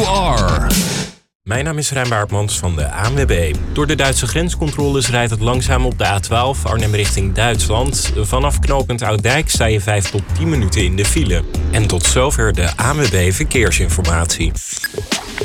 you are. Mijn naam is Rijn Baartmans van de ANWB. Door de Duitse grenscontroles rijdt het langzaam op de A12 Arnhem richting Duitsland. Vanaf knooppunt Ouddijk sta je 5 tot 10 minuten in de file. En tot zover de ANWB Verkeersinformatie.